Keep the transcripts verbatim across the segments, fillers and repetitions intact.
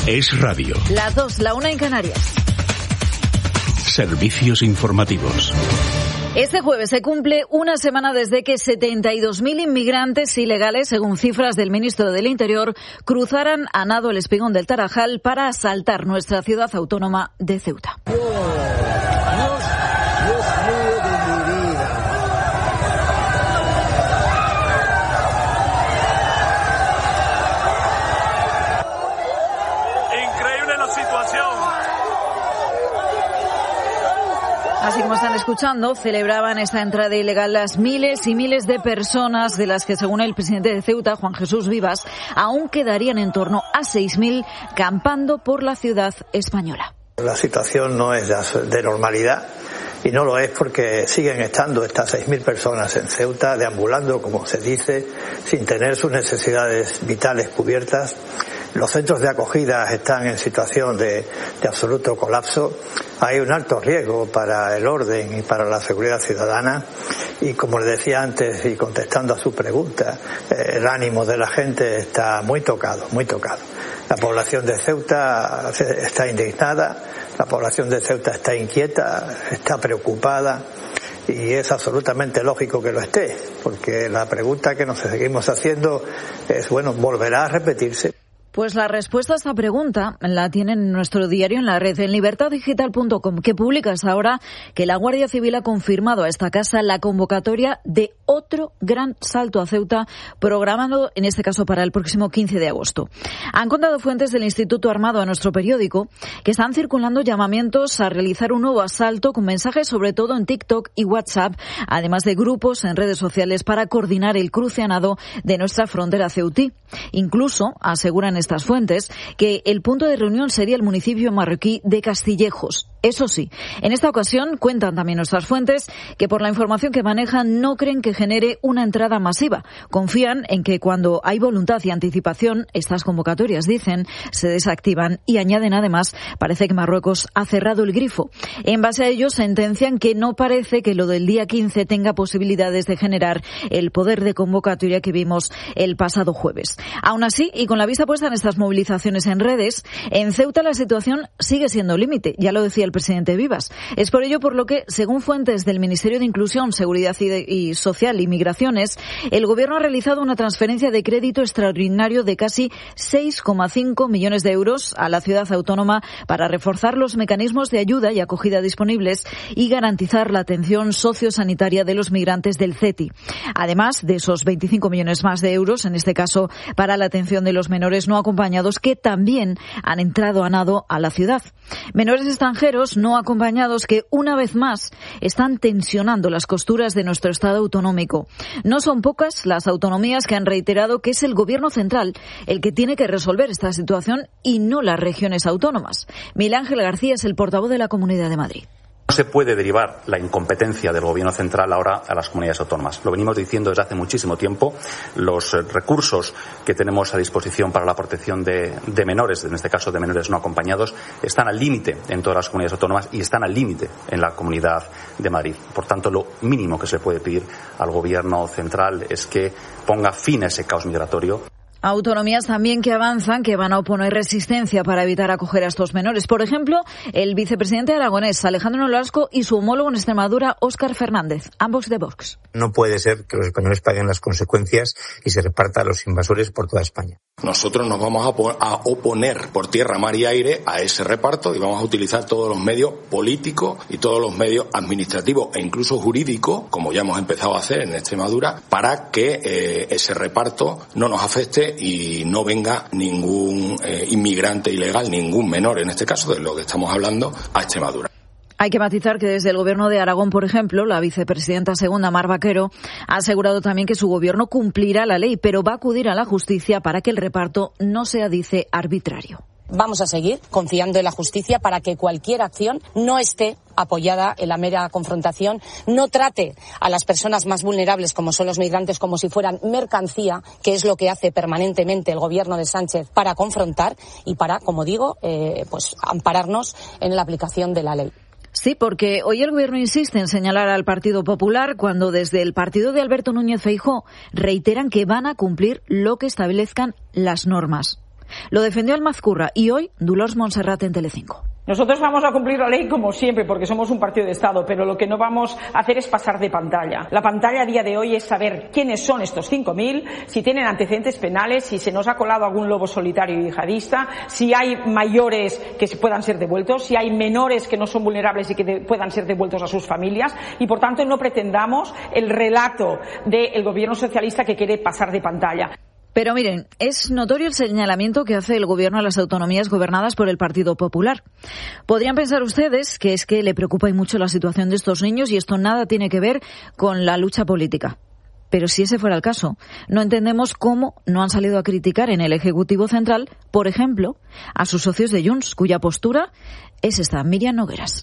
Es radio. Las dos, la una en Canarias. Servicios informativos. Este jueves se cumple una semana desde que setenta y dos mil inmigrantes ilegales, según cifras del ministro del Interior, cruzaran a nado el espigón del Tarajal para asaltar nuestra ciudad autónoma de Ceuta. Dios, Dios, Dios mío de mi vida. Increíble la situación. Así como están escuchando, celebraban esta entrada ilegal las miles y miles de personas de las que, según el presidente de Ceuta, Juan Jesús Vivas, aún quedarían en torno a seis mil campando por la ciudad española. La situación no es de normalidad y no lo es porque siguen estando estas seis mil personas en Ceuta, deambulando, como se dice, sin tener sus necesidades vitales cubiertas. Los centros de acogida están en situación de, de absoluto colapso. Hay un alto riesgo para el orden y para la seguridad ciudadana. Y como le decía antes y contestando a su pregunta, eh, el ánimo de la gente está muy tocado, muy tocado. La población de Ceuta está indignada, la población de Ceuta está inquieta, está preocupada. Y es absolutamente lógico que lo esté, porque la pregunta que nos seguimos haciendo es, bueno, ¿volverá a repetirse? Pues la respuesta a esta pregunta la tienen en nuestro diario en la red, en libertad digital punto com, que publica hasta ahora que la Guardia Civil ha confirmado a esta casa la convocatoria de otro gran salto a Ceuta, programado en este caso para el próximo quince de agosto. Han contado fuentes del Instituto Armado a nuestro periódico que están circulando llamamientos a realizar un nuevo asalto con mensajes sobre todo en TikTok y WhatsApp, además de grupos en redes sociales para coordinar el cruce a nado de nuestra frontera ceutí. Incluso aseguran estas fuentes que el punto de reunión sería el municipio marroquí de Castillejos. Eso sí, en esta ocasión cuentan también nuestras fuentes que por la información que manejan no creen que genere una entrada masiva. Confían en que cuando hay voluntad y anticipación, estas convocatorias, dicen, se desactivan y añaden además, parece que Marruecos ha cerrado el grifo. En base a ello sentencian que no parece que lo del día quince tenga posibilidades de generar el poder de convocatoria que vimos el pasado jueves. Aún así, y con la vista puesta en estas movilizaciones en redes, en Ceuta la situación sigue siendo límite, ya lo decía el presidente Vivas. Es por ello por lo que, según fuentes del Ministerio de Inclusión, Seguridad y, de, y Social y Migraciones, el Gobierno ha realizado una transferencia de crédito extraordinario de casi seis coma cinco millones de euros a la ciudad autónoma para reforzar los mecanismos de ayuda y acogida disponibles y garantizar la atención sociosanitaria de los migrantes del C E T I. Además de esos veinticinco millones más de euros, en este caso para la atención de los menores no acompañados que también han entrado a nado a la ciudad. Menores extranjeros no acompañados que, una vez más, están tensionando las costuras de nuestro Estado autonómico. No son pocas las autonomías que han reiterado que es el Gobierno central el que tiene que resolver esta situación y no las regiones autónomas. Miguel Ángel García es el portavoz de la Comunidad de Madrid. No se puede derivar la incompetencia del Gobierno central ahora a las comunidades autónomas. Lo venimos diciendo desde hace muchísimo tiempo. Los recursos que tenemos a disposición para la protección de, de menores, en este caso de menores no acompañados, están al límite en todas las comunidades autónomas y están al límite en la Comunidad de Madrid. Por tanto, lo mínimo que se puede pedir al Gobierno central es que ponga fin a ese caos migratorio. Autonomías también que avanzan, que van a oponer resistencia para evitar acoger a estos menores. Por ejemplo, el vicepresidente aragonés, Alejandro Nolasco, y su homólogo en Extremadura, Óscar Fernández, ambos de Vox. No puede ser que los españoles paguen las consecuencias y se reparta a los invasores por toda España. Nosotros nos vamos a, po- a oponer por tierra, mar y aire a ese reparto y vamos a utilizar todos los medios políticos y todos los medios administrativos e incluso jurídicos, como ya hemos empezado a hacer en Extremadura, para que eh, ese reparto no nos afecte y no venga ningún eh, inmigrante ilegal, ningún menor, en este caso de lo que estamos hablando, a Extremadura. Hay que matizar que desde el Gobierno de Aragón, por ejemplo, la vicepresidenta segunda, Mar Vaquero, ha asegurado también que su Gobierno cumplirá la ley, pero va a acudir a la justicia para que el reparto no sea, dice, arbitrario. Vamos a seguir confiando en la justicia para que cualquier acción no esté apoyada en la mera confrontación, no trate a las personas más vulnerables, como son los migrantes, como si fueran mercancía, que es lo que hace permanentemente el Gobierno de Sánchez para confrontar y para, como digo, eh, pues ampararnos en la aplicación de la ley. Sí, porque hoy el Gobierno insiste en señalar al Partido Popular cuando desde el partido de Alberto Núñez Feijóo reiteran que van a cumplir lo que establezcan las normas. Lo defendió Almazcurra y hoy Dolors Montserrat en Telecinco. Nosotros vamos a cumplir la ley como siempre, porque somos un partido de Estado, pero lo que no vamos a hacer es pasar de pantalla. La pantalla a día de hoy es saber quiénes son estos cinco mil, si tienen antecedentes penales, si se nos ha colado algún lobo solitario y yihadista, si hay mayores que se puedan ser devueltos, si hay menores que no son vulnerables y que de, puedan ser devueltos a sus familias, y por tanto no pretendamos el relato del gobierno socialista que quiere pasar de pantalla. Pero miren, es notorio el señalamiento que hace el Gobierno a las autonomías gobernadas por el Partido Popular. Podrían pensar ustedes que es que le preocupa y mucho la situación de estos niños y esto nada tiene que ver con la lucha política. Pero si ese fuera el caso, no entendemos cómo no han salido a criticar en el Ejecutivo Central, por ejemplo, a sus socios de Junts, cuya postura es esta. Míriam Nogueras.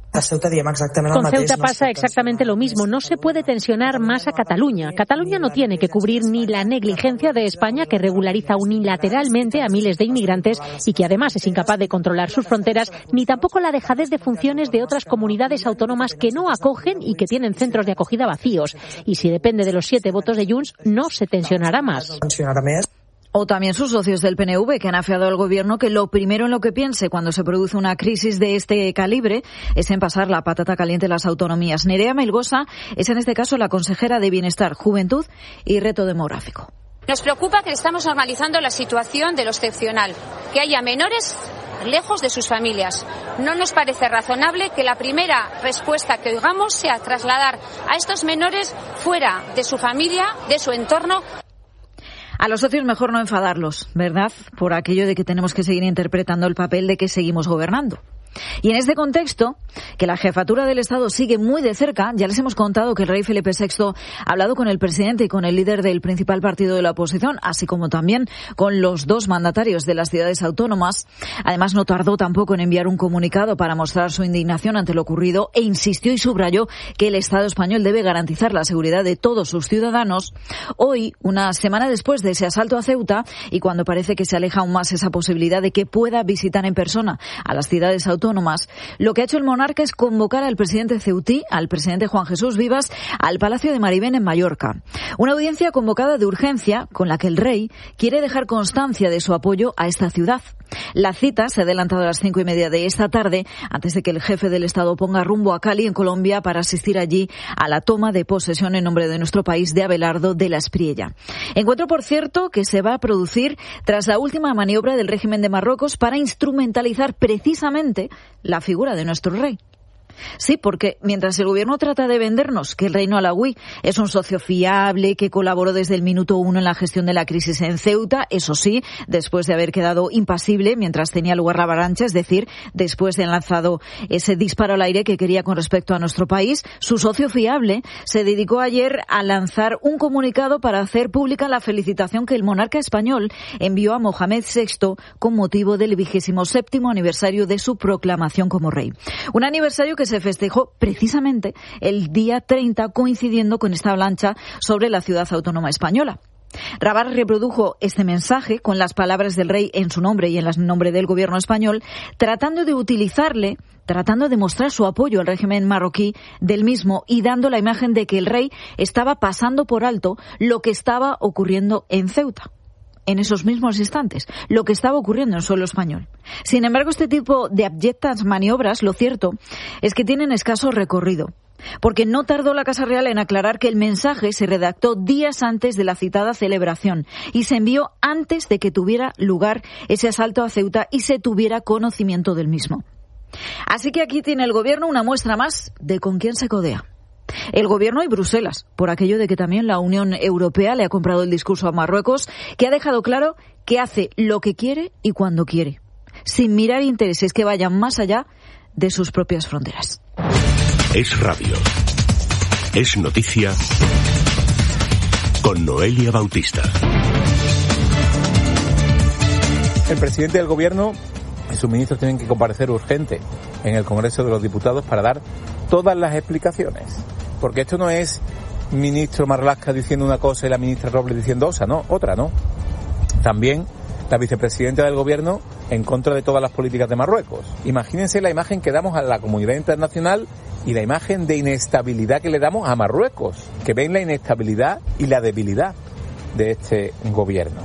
Con Ceuta pasa exactamente lo mismo. No se puede tensionar más a Cataluña. Cataluña no tiene que cubrir ni la negligencia de España, que regulariza unilateralmente a miles de inmigrantes y que además es incapaz de controlar sus fronteras, ni tampoco la dejadez de funciones de otras comunidades autónomas que no acogen y que tienen centros de acogida vacíos. Y si depende de los siete votos de Junts, no se tensionará más. O también sus socios del P N V, que han afeado al Gobierno que lo primero en lo que piense cuando se produce una crisis de este calibre es en pasar la patata caliente a las autonomías. Nerea Melgosa es en este caso la consejera de Bienestar, Juventud y Reto Demográfico. Nos preocupa que estamos normalizando la situación de lo excepcional, que haya menores lejos de sus familias. No nos parece razonable que la primera respuesta que oigamos sea trasladar a estos menores fuera de su familia, de su entorno. A los socios mejor no enfadarlos, ¿verdad? Por aquello de que tenemos que seguir interpretando el papel de que seguimos gobernando. Y en este contexto, que la jefatura del Estado sigue muy de cerca, ya les hemos contado que el rey Felipe sexto ha hablado con el presidente y con el líder del principal partido de la oposición, así como también con los dos mandatarios de las ciudades autónomas. Además, no tardó tampoco en enviar un comunicado para mostrar su indignación ante lo ocurrido e insistió y subrayó que el Estado español debe garantizar la seguridad de todos sus ciudadanos. Hoy, una semana después de ese asalto a Ceuta y cuando parece que se aleja aún más esa posibilidad de que pueda visitar en persona a las ciudades autónomas, autónomas, lo que ha hecho el monarca es convocar al presidente ceutí, al presidente Juan Jesús Vivas, al Palacio de Maribén en Mallorca. Una audiencia convocada de urgencia con la que el rey quiere dejar constancia de su apoyo a esta ciudad. La cita se ha adelantado a las cinco y media de esta tarde, antes de que el jefe del Estado ponga rumbo a Cali, en Colombia, para asistir allí a la toma de posesión en nombre de nuestro país de Abelardo de la Espriella. Encuentro, por cierto, que se va a producir tras la última maniobra del régimen de Marruecos para instrumentalizar precisamente la figura de nuestro rey. Sí, porque mientras el gobierno trata de vendernos que el reino alauí es un socio fiable, que colaboró desde el minuto uno en la gestión de la crisis en Ceuta, eso sí, después de haber quedado impasible mientras tenía lugar la avalancha, es decir, después de haber lanzado ese disparo al aire que quería con respecto a nuestro país, su socio fiable se dedicó ayer a lanzar un comunicado para hacer pública la felicitación que el monarca español envió a Mohamed sexto con motivo del vigésimo séptimo aniversario de su proclamación como rey. Un aniversario que se festejó precisamente el día treinta, coincidiendo con esta avalancha sobre la ciudad autónoma española. Rabat reprodujo este mensaje con las palabras del rey en su nombre y en el nombre del gobierno español, tratando de utilizarle, tratando de mostrar su apoyo al régimen marroquí del mismo y dando la imagen de que el rey estaba pasando por alto lo que estaba ocurriendo en Ceuta. En esos mismos instantes, lo que estaba ocurriendo en suelo español. Sin embargo, este tipo de abyectas maniobras, lo cierto es que tienen escaso recorrido, porque no tardó la Casa Real en aclarar que el mensaje se redactó días antes de la citada celebración y se envió antes de que tuviera lugar ese asalto a Ceuta y se tuviera conocimiento del mismo. Así que aquí tiene el gobierno una muestra más de con quién se codea. El gobierno y Bruselas, por aquello de que también la Unión Europea le ha comprado el discurso a Marruecos, que ha dejado claro que hace lo que quiere y cuando quiere, sin mirar intereses que vayan más allá de sus propias fronteras. Es radio. Es noticia con Noelia Bautista. El presidente del gobierno y sus ministros tienen que comparecer urgente en el Congreso de los Diputados para dar todas las explicaciones. Porque esto no es ministro Marlaska diciendo una cosa y la ministra Robles diciendo otra, no, otra, ¿no? También la vicepresidenta del gobierno en contra de todas las políticas de Marruecos. Imagínense la imagen que damos a la comunidad internacional y la imagen de inestabilidad que le damos a Marruecos, que ven la inestabilidad y la debilidad de este gobierno.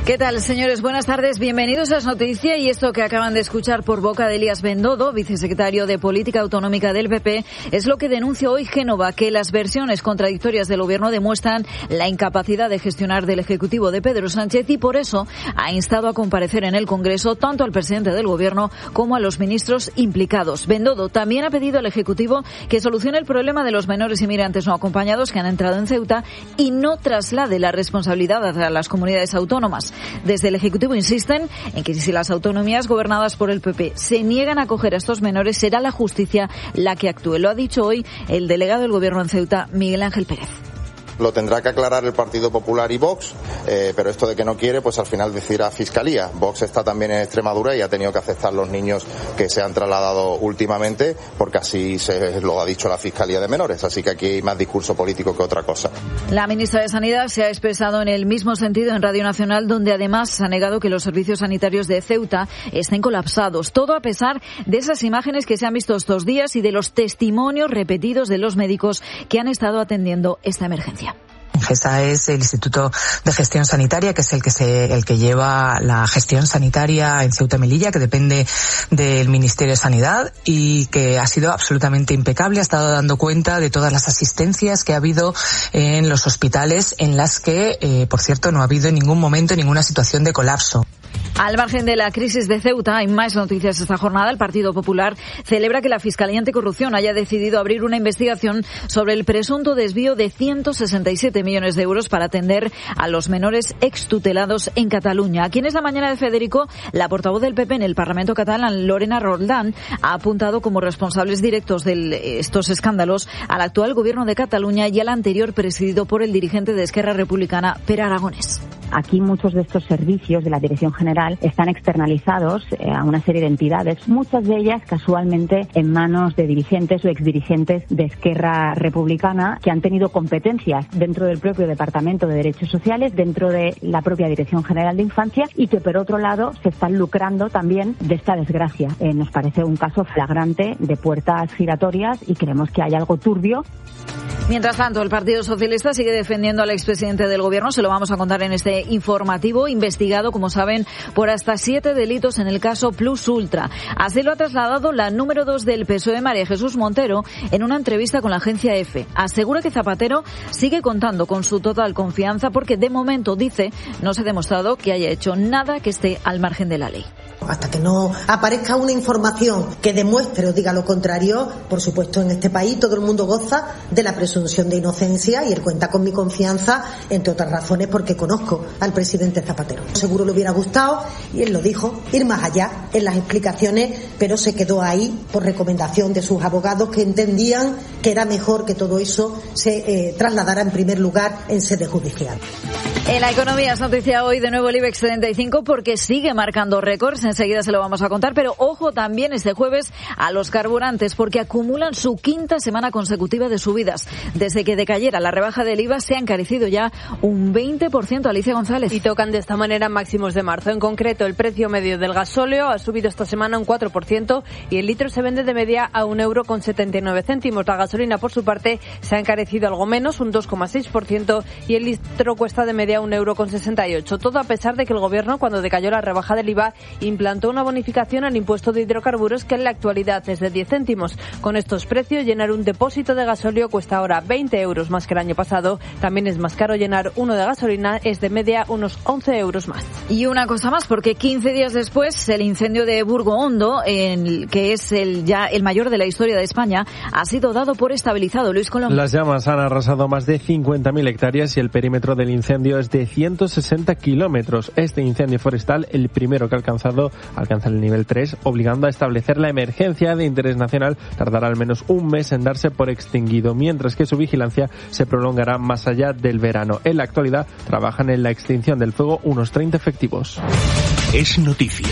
¿Qué tal, señores? Buenas tardes. Bienvenidos a Es Noticia. Y esto que acaban de escuchar por boca de Elías Bendodo, vicesecretario de Política Autonómica del P P, es lo que denuncia hoy Génova, que las versiones contradictorias del Gobierno demuestran la incapacidad de gestionar del Ejecutivo de Pedro Sánchez y por eso ha instado a comparecer en el Congreso tanto al presidente del Gobierno como a los ministros implicados. Bendodo también ha pedido al Ejecutivo que solucione el problema de los menores inmigrantes no acompañados que han entrado en Ceuta y no traslade la responsabilidad a las comunidades autónomas. Desde el Ejecutivo insisten en que si las autonomías gobernadas por el P P se niegan a acoger a estos menores, será la justicia la que actúe. Lo ha dicho hoy el delegado del Gobierno en Ceuta, Miguel Ángel Pérez. Lo tendrá que aclarar el Partido Popular y Vox, eh, pero esto de que no quiere, pues al final decidirá Fiscalía. Vox está también en Extremadura y ha tenido que aceptar los niños que se han trasladado últimamente, porque así se lo ha dicho la Fiscalía de Menores. Así que aquí hay más discurso político que otra cosa. La ministra de Sanidad se ha expresado en el mismo sentido en Radio Nacional, donde además ha negado que los servicios sanitarios de Ceuta estén colapsados. Todo a pesar de esas imágenes que se han visto estos días y de los testimonios repetidos de los médicos que han estado atendiendo esta emergencia. GESA es el Instituto de Gestión Sanitaria, que es el que se, el que lleva la gestión sanitaria en Ceuta y Melilla, que depende del Ministerio de Sanidad y que ha sido absolutamente impecable. Ha estado dando cuenta de todas las asistencias que ha habido en los hospitales, en las que, eh, por cierto, no ha habido en ningún momento ninguna situación de colapso. Al margen de la crisis de Ceuta, hay más noticias esta jornada. El Partido Popular celebra que la Fiscalía Anticorrupción haya decidido abrir una investigación sobre el presunto desvío de ciento sesenta y siete millones de euros para atender a los menores extutelados en Cataluña. Aquí en esta mañana de Federico, la portavoz del P P en el Parlamento catalán, Lorena Roldán, ha apuntado como responsables directos de estos escándalos al actual Gobierno de Cataluña y al anterior presidido por el dirigente de Esquerra Republicana, Pere Aragonés. Aquí muchos de estos servicios de la Dirección General están externalizados eh, a una serie de entidades, muchas de ellas casualmente en manos de dirigentes o exdirigentes de Esquerra Republicana que han tenido competencias dentro del propio Departamento de Derechos Sociales, dentro de la propia Dirección General de Infancia y que por otro lado se están lucrando también de esta desgracia. Eh, nos parece un caso flagrante de puertas giratorias y creemos que hay algo turbio. Mientras tanto, el Partido Socialista sigue defendiendo al expresidente del Gobierno. Se lo vamos a contar en este informativo, investigado, como saben, por hasta siete delitos en el caso Plus Ultra. Así lo ha trasladado la número dos del P S O E, María Jesús Montero, en una entrevista con la agencia EFE. Asegura que Zapatero sigue contando con su total confianza porque, de momento, dice, no se ha demostrado que haya hecho nada que esté al margen de la ley. Hasta que no aparezca una información que demuestre o diga lo contrario, por supuesto, en este país todo el mundo goza de la presunción de inocencia y él cuenta con mi confianza, entre otras razones porque conozco al presidente Zapatero. Seguro le hubiera gustado, y él lo dijo, ir más allá en las explicaciones, pero se quedó ahí por recomendación de sus abogados que entendían que era mejor que todo eso se eh, trasladara en primer lugar en sede judicial. En la economía es noticia hoy de nuevo el IBEX treinta y cinco porque sigue marcando récords. Enseguida se lo vamos a contar, pero ojo también este jueves a los carburantes porque acumulan su quinta semana consecutiva de subidas. Desde que decayera la rebaja del I V A se ha encarecido ya un veinte por ciento. Alicia González. Y tocan de esta manera máximos de marzo. En concreto, el precio medio del gasóleo ha subido esta semana un cuatro por ciento y el litro se vende de media a un euro con setenta y nueve céntimos. La gasolina, por su parte, se ha encarecido algo menos, un dos coma seis por ciento, y el litro cuesta de media un euro con sesenta y ocho. Todo a pesar de que el Gobierno, cuando decayó la rebaja del I V A, implantó una bonificación al impuesto de hidrocarburos que en la actualidad es de diez céntimos. Con estos precios, llenar un depósito de gasóleo cuesta ahora veinte euros más que el año pasado. También es más caro llenar uno de gasolina, es de media unos once euros más. Y una cosa más, porque quince días después, el incendio de Burgo Hondo, en, que es el ya el mayor de la historia de España, ha sido dado por estabilizado. Luis Colón. Las llamas han arrasado más de cincuenta mil hectáreas y el perímetro del incendio es de ciento sesenta kilómetros. Este incendio forestal, el primero que ha alcanzado, alcanza el nivel tres, obligando a establecer la emergencia de interés nacional. Tardará al menos un mes en darse por extinguido, mientras que su vigilancia se prolongará más allá del verano. En la actualidad trabajan en la extinción del fuego unos treinta efectivos. Es noticia.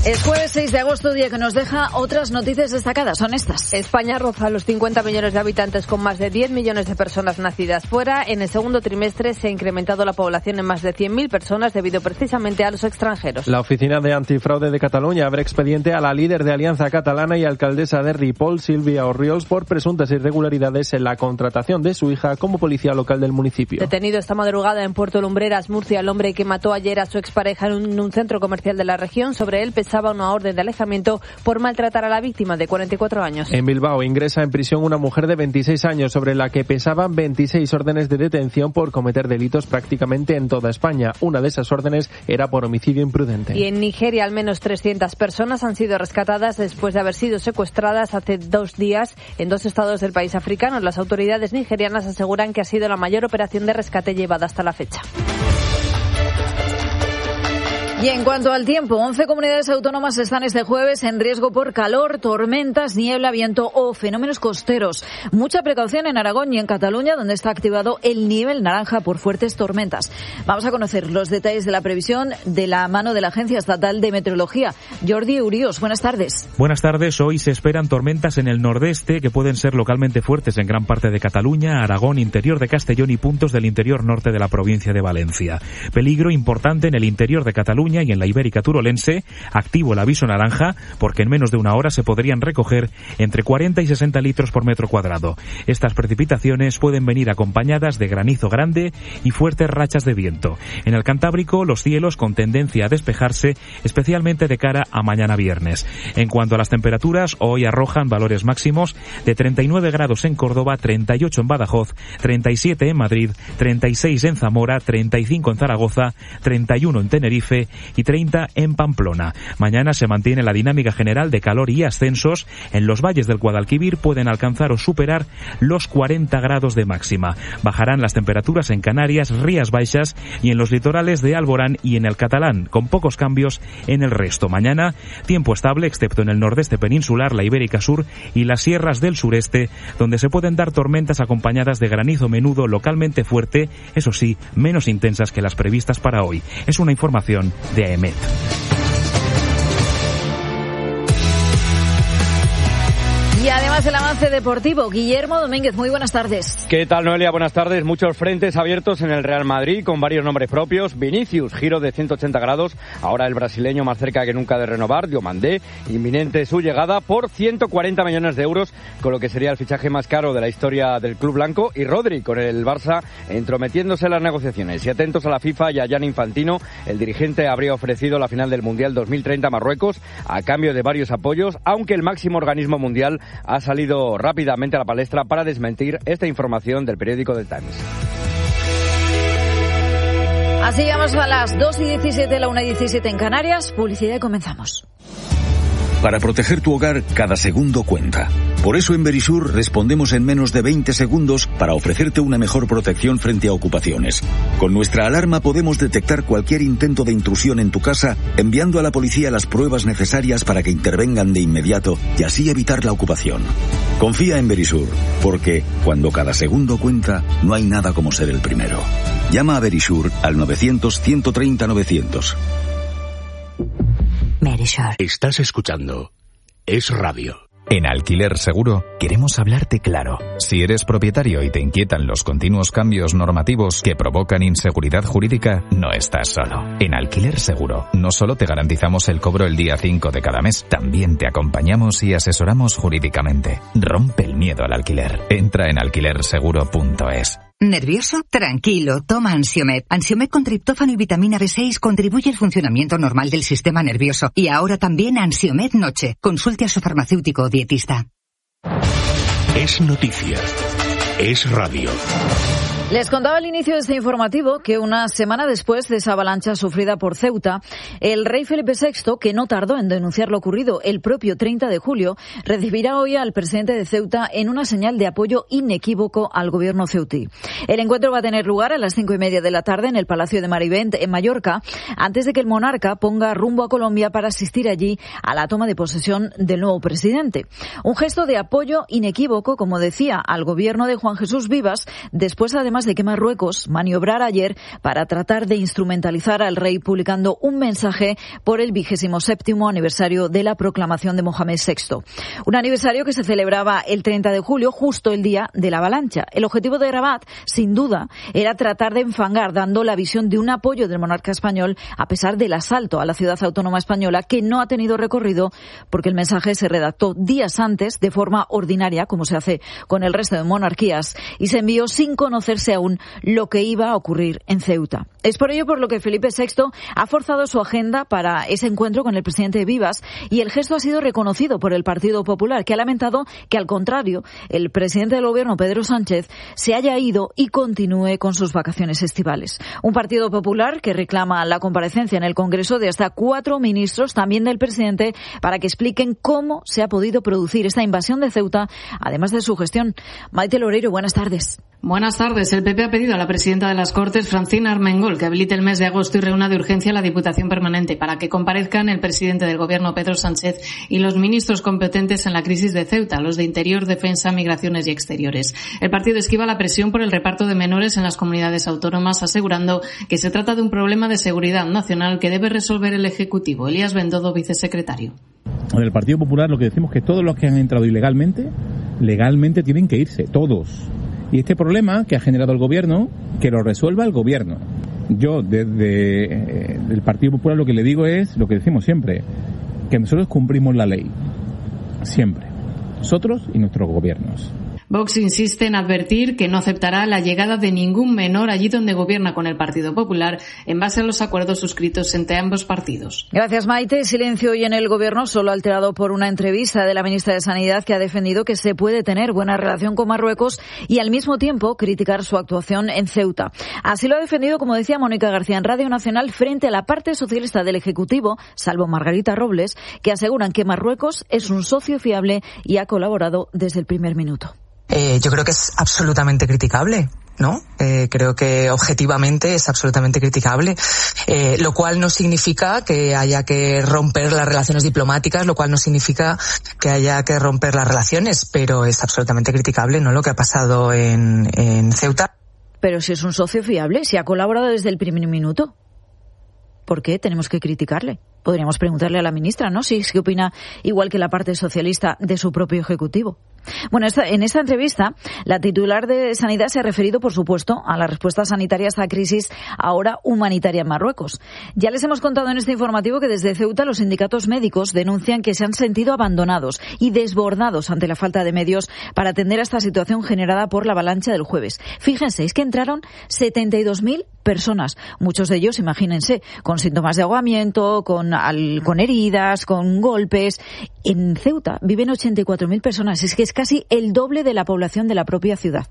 Es jueves seis de agosto, día que nos deja otras noticias destacadas. Son estas. España roza los cincuenta millones de habitantes con más de diez millones de personas nacidas fuera. En el segundo trimestre se ha incrementado la población en más de cien mil personas debido precisamente a los extranjeros. La Oficina de Antifraude de Cataluña abre expediente a la líder de Alianza Catalana y alcaldesa de Ripoll, Sílvia Orriols, por presuntas irregularidades en la contratación de su hija como policía local del municipio. Detenido esta madrugada en Puerto Lumbreras, Murcia, el hombre que mató ayer a su expareja en un, en un centro comercial de la región. Sobre él pesaba una orden de alejamiento por maltratar a la víctima de cuarenta y cuatro años. En Bilbao ingresa en prisión una mujer de veintiséis años sobre la que pesaban veintiséis órdenes de detención por cometer delitos prácticamente en toda España. Una de esas órdenes era por homicidio imprudente. Y en Nigeria al menos trescientas personas han sido rescatadas después de haber sido secuestradas hace dos días en dos estados del país africano. Las autoridades nigerianas aseguran que ha sido la mayor operación de rescate llevada hasta la fecha. Y en cuanto al tiempo, once comunidades autónomas están este jueves en riesgo por calor, tormentas, niebla, viento o fenómenos costeros. Mucha precaución en Aragón y en Cataluña, donde está activado el nivel naranja por fuertes tormentas. Vamos a conocer los detalles de la previsión de la mano de la Agencia Estatal de Meteorología. Jordi Urios, buenas tardes. Buenas tardes. Hoy se esperan tormentas en el nordeste que pueden ser localmente fuertes en gran parte de Cataluña, Aragón, interior de Castellón y puntos del interior norte de la provincia de Valencia. Peligro importante en el interior de Cataluña y en la Ibérica turolense, activo el aviso naranja porque en menos de una hora se podrían recoger entre cuarenta y sesenta litros por metro cuadrado. Estas precipitaciones pueden venir acompañadas de granizo grande y fuertes rachas de viento. En el Cantábrico, los cielos con tendencia a despejarse, especialmente de cara a mañana viernes. En cuanto a las temperaturas, hoy arrojan valores máximos de treinta y nueve grados en Córdoba, treinta y ocho en Badajoz, treinta y siete en Madrid, treinta y seis en Zamora, treinta y cinco en Zaragoza, treinta y uno en Tenerife y treinta en Pamplona. Mañana se mantiene la dinámica general de calor y ascensos. En los valles del Guadalquivir pueden alcanzar o superar los cuarenta grados de máxima. Bajarán las temperaturas en Canarias, Rías Baixas y en los litorales de Alborán y en el Catalán, con pocos cambios en el resto. Mañana, tiempo estable, excepto en el nordeste peninsular, la Ibérica Sur y las sierras del sureste, donde se pueden dar tormentas acompañadas de granizo menudo localmente fuerte, eso sí, menos intensas que las previstas para hoy. Es una información de A E M E T. Y además el avance deportivo. Guillermo Domínguez, muy buenas tardes. ¿Qué tal, Noelia? Buenas tardes. Muchos frentes abiertos en el Real Madrid con varios nombres propios. Vinicius, giro de ciento ochenta grados. Ahora el brasileño más cerca que nunca de renovar. Diomandé, inminente su llegada por ciento cuarenta millones de euros, con lo que sería el fichaje más caro de la historia del club blanco. Y Rodri, con el Barça entrometiéndose en las negociaciones. Y atentos a la FIFA y a Gianni Infantino, el dirigente habría ofrecido la final del Mundial dos mil treinta a Marruecos a cambio de varios apoyos, aunque el máximo organismo mundial ha salido rápidamente a la palestra para desmentir esta información del periódico The Times. Así llegamos a las dos y diecisiete, la una y diecisiete en Canarias. Publicidad y comenzamos. Para proteger tu hogar, cada segundo cuenta. Por eso en Verisur respondemos en menos de veinte segundos para ofrecerte una mejor protección frente a ocupaciones. Con nuestra alarma podemos detectar cualquier intento de intrusión en tu casa, enviando a la policía las pruebas necesarias para que intervengan de inmediato y así evitar la ocupación. Confía en Verisur, porque cuando cada segundo cuenta, no hay nada como ser el primero. Llama a Verisur al novecientos, ciento treinta, novecientos. Verisur. Estás escuchando Es Radio. En Alquiler Seguro queremos hablarte claro. Si eres propietario y te inquietan los continuos cambios normativos que provocan inseguridad jurídica, no estás solo. En Alquiler Seguro no solo te garantizamos el cobro el día cinco de cada mes, también te acompañamos y asesoramos jurídicamente. Rompe el miedo al alquiler. Entra en alquiler seguro punto es. ¿Nervioso? Tranquilo, toma Ansiomed. Ansiomed con triptófano y vitamina B seis contribuye al funcionamiento normal del sistema nervioso. Y ahora también Ansiomed Noche. Consulte a su farmacéutico o dietista. Es noticia. Es radio. Les contaba al inicio de este informativo que una semana después de esa avalancha sufrida por Ceuta, el rey Felipe sexto, que no tardó en denunciar lo ocurrido el propio treinta de julio, recibirá hoy al presidente de Ceuta en una señal de apoyo inequívoco al gobierno ceutí. El encuentro va a tener lugar a las cinco y media de la tarde en el Palacio de Marivent, en Mallorca, antes de que el monarca ponga rumbo a Colombia para asistir allí a la toma de posesión del nuevo presidente. Un gesto de apoyo inequívoco, como decía, al gobierno de Juan Jesús Vivas, después además además de que Marruecos maniobrara ayer para tratar de instrumentalizar al rey publicando un mensaje por el vigésimo séptimo aniversario de la proclamación de Mohamed sexto. Un aniversario que se celebraba el treinta de julio, justo el día de la avalancha. El objetivo de Rabat, sin duda, era tratar de enfangar, dando la visión de un apoyo del monarca español a pesar del asalto a la ciudad autónoma española, que no ha tenido recorrido porque el mensaje se redactó días antes de forma ordinaria, como se hace con el resto de monarquías, y se envió sin conocerse aún lo que iba a ocurrir en Ceuta. Es por ello por lo que Felipe sexto ha forzado su agenda para ese encuentro con el presidente Vivas, y el gesto ha sido reconocido por el Partido Popular, que ha lamentado que, al contrario, el presidente del gobierno, Pedro Sánchez, se haya ido y continúe con sus vacaciones estivales. Un Partido Popular que reclama la comparecencia en el Congreso de hasta cuatro ministros, también del presidente, para que expliquen cómo se ha podido producir esta invasión de Ceuta, además de su gestión. Maite Loureiro, buenas tardes. Buenas tardes. El P P ha pedido a la presidenta de las Cortes, Francina Armengol, que habilite el mes de agosto y reúna de urgencia a la Diputación Permanente para que comparezcan el presidente del Gobierno, Pedro Sánchez, y los ministros competentes en la crisis de Ceuta, los de Interior, Defensa, Migraciones y Exteriores. El partido esquiva la presión por el reparto de menores en las comunidades autónomas, asegurando que se trata de un problema de seguridad nacional que debe resolver el Ejecutivo. Elías Bendodo, vicesecretario. En el Partido Popular lo que decimos es que todos los que han entrado ilegalmente, legalmente tienen que irse, todos. Y este problema que ha generado el Gobierno, que lo resuelva el Gobierno. Yo, desde eh, el Partido Popular, lo que le digo es lo que decimos siempre, que nosotros cumplimos la ley. Siempre. Nosotros y nuestros gobiernos. Vox insiste en advertir que no aceptará la llegada de ningún menor allí donde gobierna con el Partido Popular, en base a los acuerdos suscritos entre ambos partidos. Gracias, Maite. Silencio hoy en el Gobierno, solo alterado por una entrevista de la ministra de Sanidad, que ha defendido que se puede tener buena relación con Marruecos y al mismo tiempo criticar su actuación en Ceuta. Así lo ha defendido, como decía Mónica García, en Radio Nacional, frente a la parte socialista del Ejecutivo, salvo Margarita Robles, que aseguran que Marruecos es un socio fiable y ha colaborado desde el primer minuto. Eh, yo creo que es absolutamente criticable, ¿no? Eh, creo que objetivamente es absolutamente criticable, eh, lo cual no significa que haya que romper las relaciones diplomáticas, lo cual no significa que haya que romper las relaciones, pero es absolutamente criticable, ¿no?, lo que ha pasado en, en Ceuta. Pero si es un socio fiable, si ha colaborado desde el primer minuto, ¿por qué tenemos que criticarle? Podríamos preguntarle a la ministra, ¿no?, si es que opina igual que la parte socialista de su propio Ejecutivo. Bueno, esta, en esta entrevista, la titular de Sanidad se ha referido, por supuesto, a la respuesta sanitaria a esta crisis ahora humanitaria en Marruecos. Ya les hemos contado en este informativo que desde Ceuta los sindicatos médicos denuncian que se han sentido abandonados y desbordados ante la falta de medios para atender a esta situación generada por la avalancha del jueves. Fíjense, es que entraron setenta y dos mil personas, muchos de ellos, imagínense, con síntomas de ahogamiento, con, al, con heridas, con golpes. En Ceuta viven ochenta y cuatro mil personas, es que es casi el doble de la población de la propia ciudad.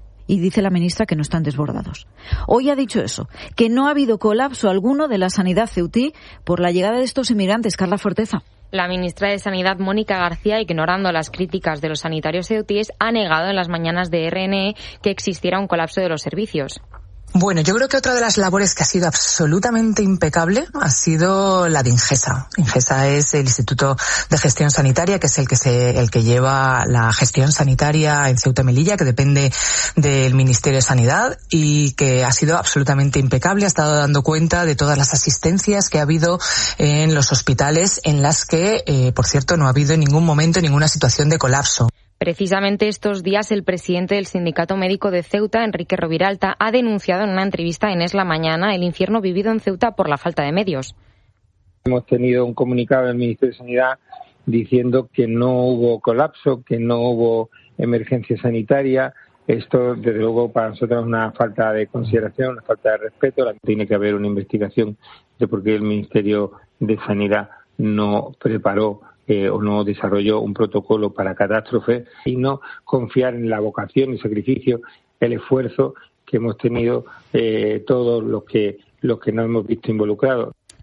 Y dice la ministra que no están desbordados. Hoy ha dicho eso, que no ha habido colapso alguno de la sanidad ceutí por la llegada de estos inmigrantes. Carla Forteza. La ministra de Sanidad, Mónica García, ignorando las críticas de los sanitarios ceutíes, ha negado en las mañanas de R N E que existiera un colapso de los servicios. Bueno, yo creo que otra de las labores que ha sido absolutamente impecable ha sido la de Ingesa. Ingesa es el Instituto de Gestión Sanitaria, que es el que se, el que lleva la gestión sanitaria en Ceuta y Melilla, que depende del Ministerio de Sanidad, y que ha sido absolutamente impecable. Ha estado dando cuenta de todas las asistencias que ha habido en los hospitales, en las que, eh, por cierto, no ha habido en ningún momento ninguna situación de colapso. Precisamente estos días el presidente del Sindicato Médico de Ceuta, Enrique Roviralta, ha denunciado en una entrevista en Es la Mañana el infierno vivido en Ceuta por la falta de medios. Hemos tenido un comunicado del Ministerio de Sanidad diciendo que no hubo colapso, que no hubo emergencia sanitaria. Esto, desde luego, para nosotros es una falta de consideración, una falta de respeto. Tiene que haber una investigación de por qué el Ministerio de Sanidad no preparó Eh, o no desarrolló un protocolo para catástrofe, y no confiar en la vocación, el sacrificio, el esfuerzo que hemos tenido eh, todos los que los que nos hemos visto involucrados.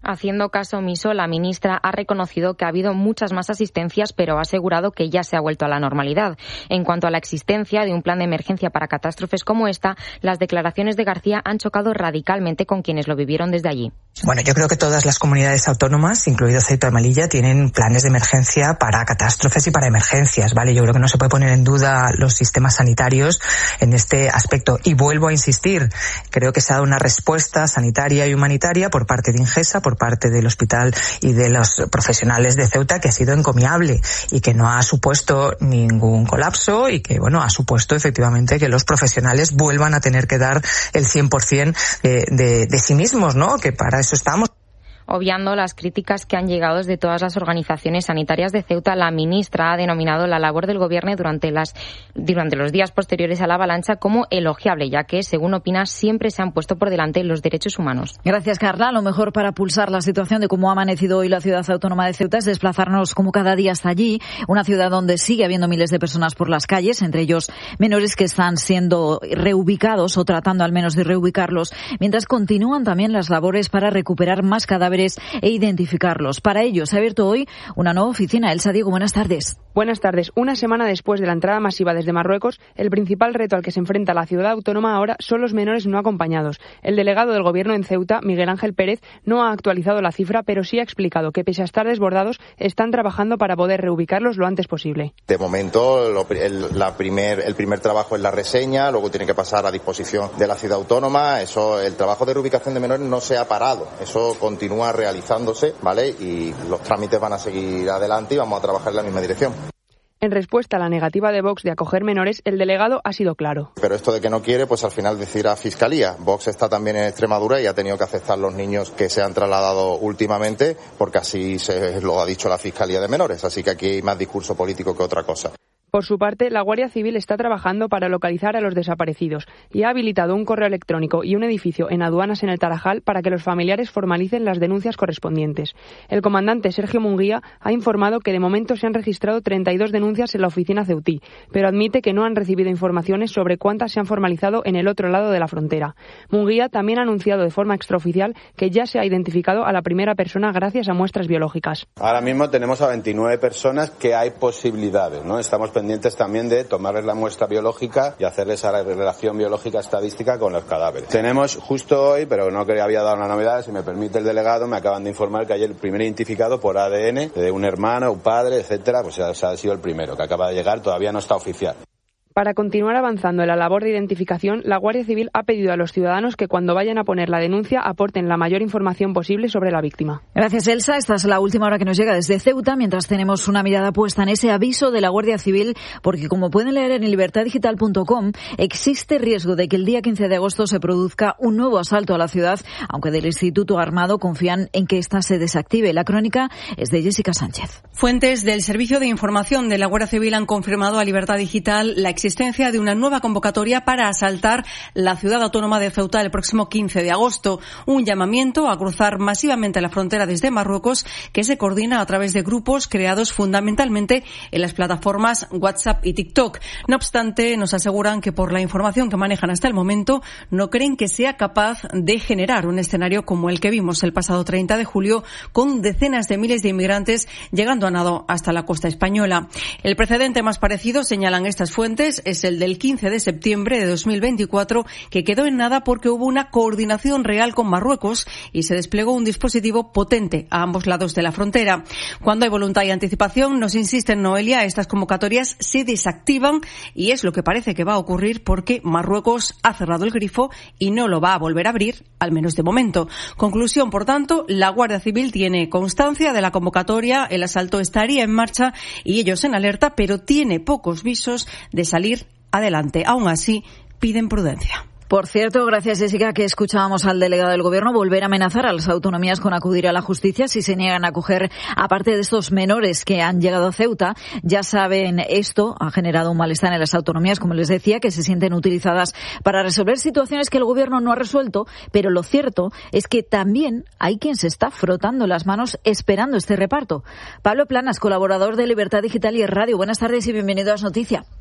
Haciendo caso omiso, la ministra ha reconocido que ha habido muchas más asistencias, pero ha asegurado que ya se ha vuelto a la normalidad. En cuanto a la existencia de un plan de emergencia para catástrofes como esta, las declaraciones de García han chocado radicalmente con quienes lo vivieron desde allí. Bueno, yo creo que todas las comunidades autónomas, incluido Ceuta y Melilla, tienen planes de emergencia para catástrofes y para emergencias, ¿vale? Yo creo que no se puede poner en duda los sistemas sanitarios en este aspecto. Y vuelvo a insistir, creo que se ha dado una respuesta sanitaria y humanitaria por parte de Ingesa, por parte del hospital y de los profesionales de Ceuta, que ha sido encomiable y que no ha supuesto ningún colapso y que, bueno, ha supuesto efectivamente que los profesionales vuelvan a tener que dar el cien por ciento de, de, de sí mismos, ¿no? Que para eso estamos. Obviando las críticas que han llegado desde todas las organizaciones sanitarias de Ceuta, la ministra ha denominado la labor del gobierno durante las durante los días posteriores a la avalancha como elogiable, ya que, según opina, siempre se han puesto por delante los derechos humanos. Gracias, Carla. Lo mejor para pulsar la situación de cómo ha amanecido hoy la ciudad autónoma de Ceuta es desplazarnos como cada día hasta allí, una ciudad donde sigue habiendo miles de personas por las calles, entre ellos menores que están siendo reubicados o tratando al menos de reubicarlos, mientras continúan también las labores para recuperar más cadáveres e identificarlos. Para ello se ha abierto hoy una nueva oficina. Elsa Diego, buenas tardes. Buenas tardes. Una semana después de la entrada masiva desde Marruecos, el principal reto al que se enfrenta la ciudad autónoma ahora son los menores no acompañados. El delegado del Gobierno en Ceuta, Miguel Ángel Pérez, no ha actualizado la cifra, pero sí ha explicado que, pese a estar desbordados, están trabajando para poder reubicarlos lo antes posible. De momento, lo, el, la primer, el primer trabajo es la reseña, luego tiene que pasar a disposición de la ciudad autónoma. Eso, el trabajo de reubicación de menores no se ha parado. Eso continúa realizándose, ¿vale? Y los trámites van a seguir adelante y vamos a trabajar en la misma dirección. En respuesta a la negativa de Vox de acoger menores, el delegado ha sido claro. Pero esto de que no quiere, pues al final decidirá Fiscalía. Vox está también en Extremadura y ha tenido que aceptar los niños que se han trasladado últimamente, porque así se lo ha dicho la Fiscalía de Menores. Así que aquí hay más discurso político que otra cosa. Por su parte, la Guardia Civil está trabajando para localizar a los desaparecidos y ha habilitado un correo electrónico y un edificio en aduanas en el Tarajal para que los familiares formalicen las denuncias correspondientes. El comandante Sergio Munguía ha informado que de momento se han registrado treinta y dos denuncias en la oficina ceutí, pero admite que no han recibido informaciones sobre cuántas se han formalizado en el otro lado de la frontera. Munguía también ha anunciado de forma extraoficial que ya se ha identificado a la primera persona gracias a muestras biológicas. Ahora mismo tenemos a veintinueve personas que hay posibilidades, ¿no? Estamos pendientes también de tomarles la muestra biológica y hacerles esa relación biológica estadística con los cadáveres. Tenemos justo hoy, pero no que había dado una novedad, si me permite el delegado, me acaban de informar que hay el primer identificado por A D N de un hermano, un padre, etcétera, pues ha, ha sido el primero que acaba de llegar, todavía no está oficial. Para continuar avanzando en la labor de identificación, la Guardia Civil ha pedido a los ciudadanos que cuando vayan a poner la denuncia aporten la mayor información posible sobre la víctima. Gracias, Elsa. Esta es la última hora que nos llega desde Ceuta, mientras tenemos una mirada puesta en ese aviso de la Guardia Civil, porque como pueden leer en libertad digital punto com, existe riesgo de que el día quince de agosto se produzca un nuevo asalto a la ciudad, aunque del Instituto Armado confían en que esta se desactive. La crónica es de Jessica Sánchez. Fuentes del Servicio de Información de la Guardia Civil han confirmado a Libertad Digital la existencia de una nueva convocatoria para asaltar la ciudad autónoma de Ceuta el próximo quince de agosto. Un llamamiento a cruzar masivamente la frontera desde Marruecos que se coordina a través de grupos creados fundamentalmente en las plataformas WhatsApp y TikTok. No obstante, nos aseguran que por la información que manejan hasta el momento no creen que sea capaz de generar un escenario como el que vimos el pasado treinta de julio con decenas de miles de inmigrantes llegando a nado hasta la costa española. El precedente más parecido, señalan estas fuentes, es el del quince de septiembre de dos mil veinticuatro, que quedó en nada porque hubo una coordinación real con Marruecos y se desplegó un dispositivo potente a ambos lados de la frontera. Cuando hay voluntad y anticipación, nos insisten, Noelia, estas convocatorias se desactivan y es lo que parece que va a ocurrir porque Marruecos ha cerrado el grifo y no lo va a volver a abrir, al menos de momento. Conclusión, por tanto, la Guardia Civil tiene constancia de la convocatoria, el asalto estaría en marcha y ellos en alerta, pero tiene pocos visos de salir adelante. Aún así, piden prudencia. Por cierto, gracias Jessica, que escuchábamos al delegado del Gobierno volver a amenazar a las autonomías con acudir a la justicia si se niegan a acoger, aparte de estos menores que han llegado a Ceuta. Ya saben, esto ha generado un malestar en las autonomías, como les decía, que se sienten utilizadas para resolver situaciones que el Gobierno no ha resuelto, pero lo cierto es que también hay quien se está frotando las manos esperando este reparto. Pablo Planas, colaborador de Libertad Digital y Radio. Buenas tardes y bienvenido a As Noticias.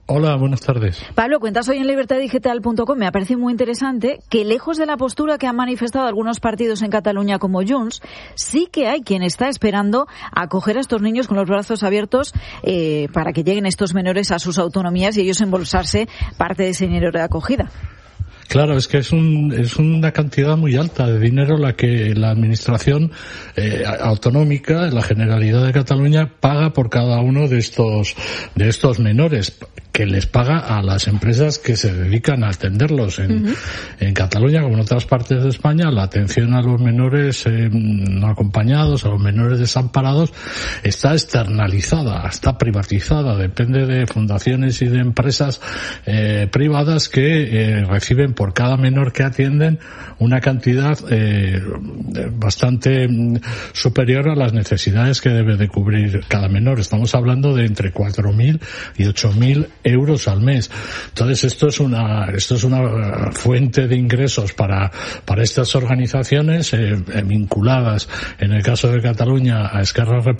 Hola, buenas tardes. Pablo, cuentas hoy en libertad digital punto com, me ha parecido muy interesante que lejos de la postura que han manifestado algunos partidos en Cataluña como Junts, sí que hay quien está esperando acoger a estos niños con los brazos abiertos eh, para que lleguen estos menores a sus autonomías y ellos embolsarse parte de ese dinero de acogida. Claro, es que es, un, es una cantidad muy alta de dinero la que la administración eh, autonómica, la Generalidad de Cataluña, paga por cada uno de estos de estos menores, que les paga a las empresas que se dedican a atenderlos. En, uh-huh. en Cataluña, como en otras partes de España, la atención a los menores eh, no acompañados, a los menores desamparados, está externalizada, está privatizada, depende de fundaciones y de empresas eh, privadas que eh, reciben por cada menor que atienden una cantidad eh, bastante superior a las necesidades que debe de cubrir cada menor. Estamos hablando de entre cuatro mil y ocho mil euros al mes. Entonces esto es una esto es una fuente de ingresos para para estas organizaciones eh, vinculadas, en el caso de Cataluña, a Esquerra Republicana,